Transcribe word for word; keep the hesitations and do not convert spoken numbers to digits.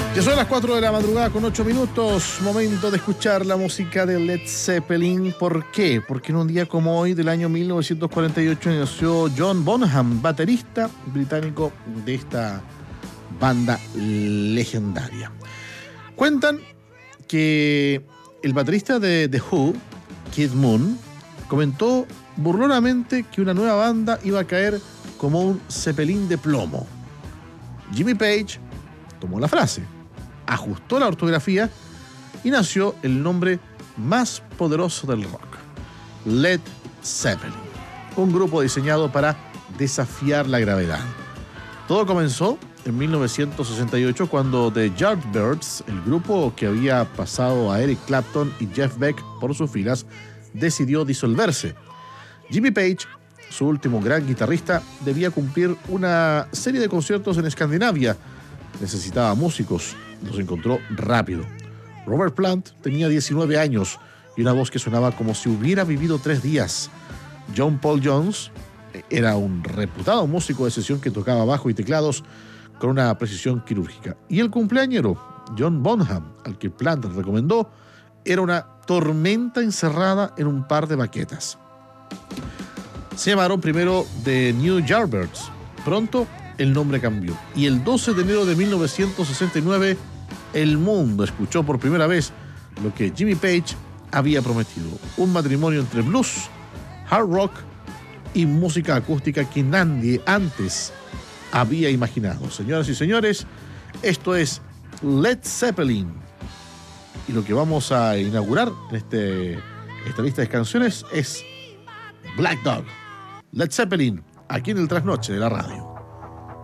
Ya son las cuatro de la madrugada con ocho minutos, momento de escuchar la música de Led Zeppelin. ¿Por qué? Porque en un día como hoy del año mil novecientos cuarenta y ocho nació John Bonham, baterista británico de esta banda legendaria. Cuentan que el baterista de The Who, Keith Moon, comentó burlonamente que una nueva banda iba a caer como un Zeppelin de plomo. Jimmy Page tomó la frase, ajustó la ortografía y nació el nombre más poderoso del rock, Led Zeppelin, un grupo diseñado para desafiar la gravedad. Todo comenzó en mil novecientos sesenta y ocho cuando The Yardbirds, el grupo que había pasado a Eric Clapton y Jeff Beck por sus filas, decidió disolverse. Jimmy Page, su último gran guitarrista, debía cumplir una serie de conciertos en Escandinavia. Necesitaba músicos, los encontró rápido. Robert Plant tenía diecinueve años y una voz que sonaba como si hubiera vivido tres días. John Paul Jones era un reputado músico de sesión que tocaba bajo y teclados con una precisión quirúrgica. Y el cumpleañero, John Bonham, al que Plant recomendó, era una tormenta encerrada en un par de baquetas. Se llamaron primero The New Yardbirds. Pronto el nombre cambió y el doce de enero de mil novecientos sesenta y nueve el mundo escuchó por primera vez lo que Jimmy Page había prometido: un matrimonio entre blues, hard rock y música acústica que nadie antes había imaginado. Señoras y señores, esto es Led Zeppelin y lo que vamos a inaugurar en este, esta lista de canciones es Black Dog, Led Zeppelin, aquí en el Trasnoche de la radio.